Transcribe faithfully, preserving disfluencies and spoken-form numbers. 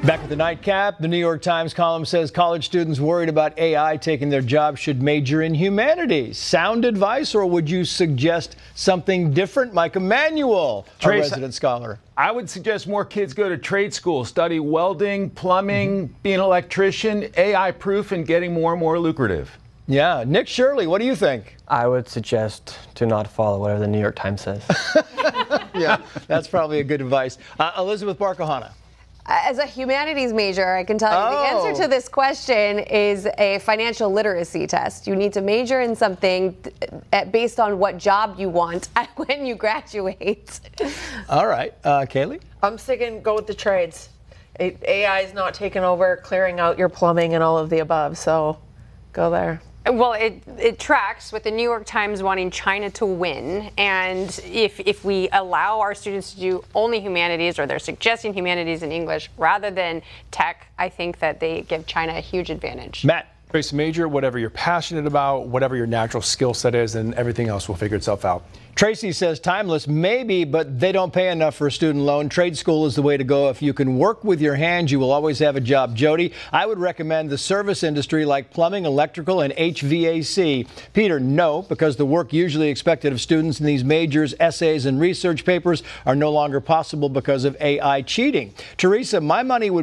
Back at the nightcap, the New York Times column says college students worried about A I taking their jobs should major in humanities. Sound advice, or would you suggest something different? Mike Emanuel, a Trace, resident scholar. I would suggest more kids go to trade school, study welding, plumbing, mm-hmm. being an electrician, A I-proof, and getting more and more lucrative. Yeah. Nick Shirley, what do you think? I would suggest to not follow whatever the New York Times says. Yeah, that's probably a good advice. Uh, Elizabeth Barkahana. As a humanities major, I can tell you Oh. the answer to this question is a financial literacy test. You need to major in something based on what job you want when you graduate. All right. Uh, Kaylee? I'm sticking, go with the trades. A I is not taking over, clearing out your plumbing and all of the above, so go there. Well, it, it tracks with the New York Times wanting China to win. And if, if we allow our students to do only humanities, or they're suggesting humanities and English rather than tech, I think that they give China a huge advantage. Matt? Trace, major, whatever you're passionate about, whatever your natural skill set is, and everything else will figure itself out. Tracy says timeless, maybe, but they don't pay enough for a student loan. Trade school is the way to go. If you can work with your hands, you will always have a job. Jody, I would recommend the service industry like plumbing, electrical, and H V A C. Peter, no, because the work usually expected of students in these majors, essays, and research papers are no longer possible because of A I cheating. Teresa, my money would